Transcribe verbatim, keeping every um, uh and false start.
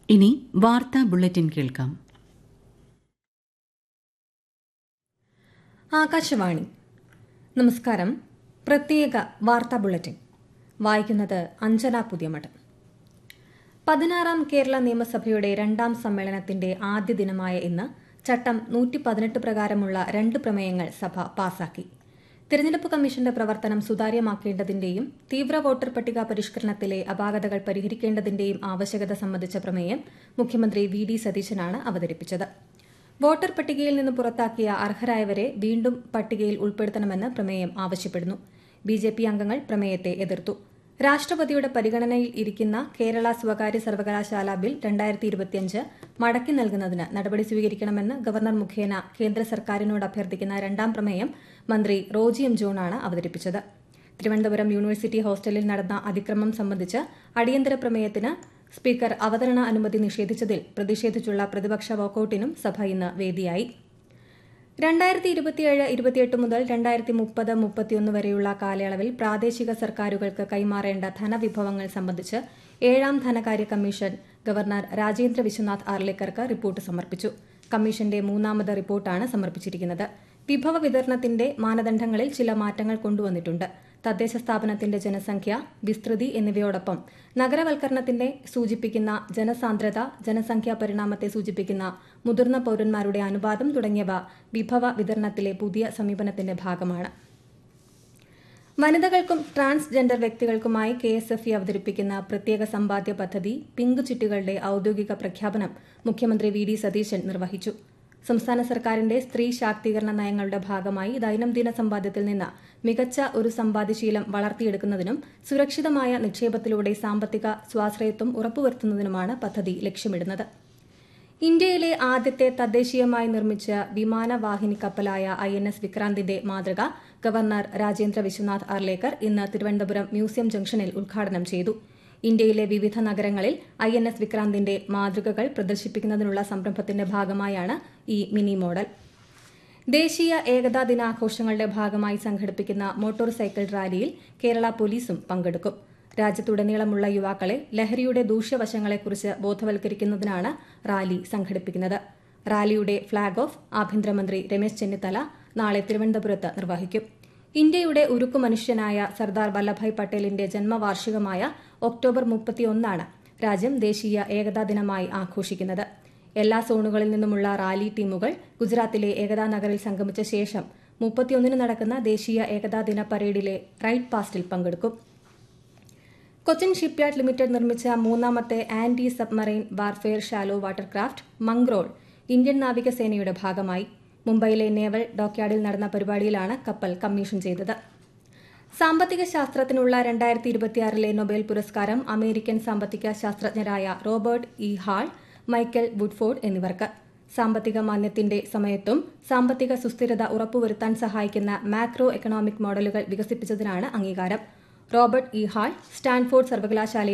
ഇനി വാർത്താ ബുള്ളറ്റിൻ കേൾക്കാം. ആകാശവാണി. നമസ്കാരം. പ്രത്യേക വാർത്താ ബുള്ളറ്റിൻ വായിക്കുന്നത് അഞ്ജന പുതിയമഠം. പതിനാറാം കേരള നിയമസഭയുടെ രണ്ടാം സമ്മേളനത്തിന്റെ ആദ്യ ദിനമായ ഇന്ന് ചട്ടം നൂറ്റി പതിനെട്ട് പ്രകാരമുള്ള രണ്ട് പ്രമേയങ്ങൾ സഭ പാസാക്കി. തിരഞ്ഞെടുപ്പ് കമ്മീഷന്റെ പ്രവർത്തനം സുതാര്യമാക്കേണ്ടതിന്റെയും തീവ്ര വോട്ടർ പട്ടിക പരിഷ്കരണത്തിലെ അപാകതകൾ പരിഹരിക്കേണ്ടതിന്റെയും ആവശ്യകത സംബന്ധിച്ച പ്രമേയം മുഖ്യമന്ത്രി വി ഡി സതീശനാണ് അവതരിപ്പിച്ചത്. വോട്ടർ പട്ടികയിൽ നിന്ന് പുറത്താക്കിയ അർഹരായവരെ വീണ്ടും പട്ടികയിൽ ഉൾപ്പെടുത്തണമെന്ന് പ്രമേയം ആവശ്യപ്പെടുന്നു. ബി ജെ പി അംഗങ്ങൾ പ്രമേയത്തെ എതിർത്തു. രാഷ്ട്രപതിയുടെ പരിഗണനയിൽ ഇരിക്കുന്ന കേരള സ്വകാര്യ സർവകലാശാല ബിൽ രണ്ടായിരത്തി ഇരുപത്തിയഞ്ച് മടക്കി നൽകുന്നതിന് നടപടി സ്വീകരിക്കണമെന്ന് ഗവർണർ മുഖേന കേന്ദ്ര സർക്കാരിനോട് അഭ്യർത്ഥിക്കുന്ന രണ്ടാം പ്രമേയം മന്ത്രി റോജി എം ജോണാണ് അവതരിപ്പിച്ചത്. തിരുവനന്തപുരം യൂണിവേഴ്സിറ്റി ഹോസ്റ്റലിൽ നടന്ന അതിക്രമം സംബന്ധിച്ച് അടിയന്തര പ്രമേയത്തിന് സ്പീക്കർ അവതരണ അനുമതി നിഷേധിച്ചതിൽ പ്രതിഷേധിച്ചുള്ള പ്രതിപക്ഷ വാക്കൌട്ടിനും സഭ ഇന്ന് വേദിയായി. രണ്ടായിരത്തി ഇരുപത്തിയേഴ് ഇരുപത്തിയെട്ട് മുതൽ രണ്ടായിരത്തി മുപ്പത് മുപ്പത്തിയൊന്ന് വരെയുള്ള കാലയളവിൽ പ്രാദേശിക സർക്കാരുകൾക്ക് കൈമാറേണ്ട ധനവിഭവങ്ങൾ സംബന്ധിച്ച് ഏഴാം ധനകാര്യ commission governor Rajendra Vishwanath ആർലേക്കർക്ക് report സമർപ്പിച്ചു. കമ്മീഷന്റെ മൂന്നാമത് റിപ്പോർട്ടാണ് സമർപ്പിച്ചിരിക്കുന്നത്. വിഭവ വിതരണത്തിന്റെ മാനദണ്ഡങ്ങളിൽ ചില മാറ്റങ്ങൾ കൊണ്ടുവന്നിട്ടുണ്ട്. തദ്ദേശ സ്ഥാപനത്തിന്റെ ജനസംഖ്യ, വിസ്തൃതി എന്നിവയോടൊപ്പം നഗരവൽക്കരണത്തിന്റെ സൂചിപ്പിക്കുന്ന ജനസാന്ദ്രത, ജനസംഖ്യാ പരിണാമത്തെ സൂചിപ്പിക്കുന്ന മുതിർന്ന പൌരന്മാരുടെ അനുപാതം തുടങ്ങിയവ വിഭവ വിതരണത്തിലെ പുതിയ സമീപനത്തിന്റെ ഭാഗമാണ്. വനിതകൾക്കും transgender വ്യക്തികൾക്കുമായി K S F E അവതരിപ്പിക്കുന്ന പ്രത്യേക സമ്പാദ്യ പദ്ധതി പിങ്ക് ചിട്ടികളുടെ ഔദ്യോഗിക പ്രഖ്യാപനം മുഖ്യമന്ത്രി വി ഡി സതീശൻ നിർവഹിച്ചു. സംസ്ഥാന സർക്കാരിന്റെ സ്ത്രീ ശാക്തീകരണ നയങ്ങളുടെ ഭാഗമായി ദൈനംദിന സമ്പാദ്യത്തിൽ നിന്ന് മികച്ച ഒരു സമ്പാദ്യശീലം വളർത്തിയെടുക്കുന്നതിനും സുരക്ഷിതമായ നിക്ഷേപത്തിലൂടെ സാമ്പത്തിക സ്വാശ്രയത്വം ഉറപ്പുവരുത്തുന്നതിനുമാണ് പദ്ധതി ലക്ഷ്യമിടുന്നത്. ഇന്ത്യയിലെ ആദ്യത്തെ തദ്ദേശീയമായി നിർമ്മിച്ച വിമാനവാഹിനി കപ്പലായ ഐ എൻ എസ് വിക്രാന്തിന്റെ മാതൃക ഗവർണർ രാജേന്ദ്ര വിശ്വനാഥ് ആർലേക്കർ ഇന്ന് തിരുവനന്തപുരം മ്യൂസിയം ജംഗ്ഷനിൽ ഉദ്ഘാടനം ചെയ്തു. ഇന്ത്യയിലെ വിവിധ നഗരങ്ങളിൽ ഐ എൻ എസ് വിക്രാന്തിന്റെ മാതൃകകൾ പ്രദർശിപ്പിക്കുന്നതിനുള്ള സംരംഭത്തിന്റെ ഭാഗമായാണ് ഈ മിനി മോഡൽ. ദേശീയ ഏകതാ ദിനാഘോഷങ്ങളുടെ ഭാഗമായി സംഘടിപ്പിക്കുന്ന മോട്ടോർ സൈക്കിൾ റാലിയിൽ കേരള പോലീസും പങ്കെടുക്കും. രാജ്യത്തുടനീളമുള്ള യുവാക്കളെ ലഹരിയുടെ ദൂഷ്യവശങ്ങളെക്കുറിച്ച് ബോധവൽക്കരിക്കുന്നതിനാണ് റാലി സംഘടിപ്പിക്കുന്നത്. റാലിയുടെ ഫ്ളാഗ് ഓഫ് ആഭ്യന്തരമന്ത്രി രമേശ് ചെന്നിത്തല നാളെ തിരുവനന്തപുരത്ത് നിർവഹിക്കും. ഇന്ത്യയുടെ ഉരുക്കു മനുഷ്യനായ സർദാർ വല്ലഭായ് പട്ടേലിന്റെ ജന്മവാർഷികമായ ഒക്ടോബർ മുപ്പത്തിയൊന്നാണ് രാജ്യം ദേശീയ ഏകതാ ദിനമായി ആഘോഷിക്കുന്നത്. എല്ലാ സോണുകളിൽ നിന്നുമുള്ള റാലി ടീമുകൾ ഗുജറാത്തിലെ ഏകതാ നഗറിൽ സംഗമിച്ച ശേഷം മുപ്പത്തിയൊന്നിന് നടക്കുന്ന ദേശീയ ഏകതാ ദിന പരേഡിലെ റൈഡ് പാസ്റ്റിൽ പങ്കെടുക്കും. കൊച്ചിൻ ഷിപ്പ്യാർഡ് ലിമിറ്റഡ് നിർമ്മിച്ച മൂന്നാമത്തെ anti submarine warfare shallow watercraft Mangrol Indian നാവികസേനയുടെ ഭാഗമായി. മുംബൈയിലെ നേവൽ ഡോക്യാർഡിൽ നടന്ന പരിപാടിയിലാണ് കപ്പൽ കമ്മീഷൻ ചെയ്തത്. സാമ്പത്തിക ശാസ്ത്രത്തിനുള്ള രണ്ടായിരത്തി ഇരുപത്തിയാറിലെ നൊബേൽ പുരസ്കാരം അമേരിക്കൻ സാമ്പത്തിക ശാസ്ത്രജ്ഞരായ Robert E hall, Michael Woodford എന്നിവർക്ക്. സാമ്പത്തിക മാന്ദ്യത്തിന്റെ സമയത്തും സാമ്പത്തിക സുസ്ഥിരത ഉറപ്പുവരുത്താൻ സഹായിക്കുന്ന മാക്രോ എക്കണോമിക് മോഡലുകൾ വികസിപ്പിച്ചതിനാണ് അംഗീകാരം. റോബർട്ട് ഇ ഹാൾ സ്റ്റാൻഫോർഡ് സർവകലാശാലയിൽ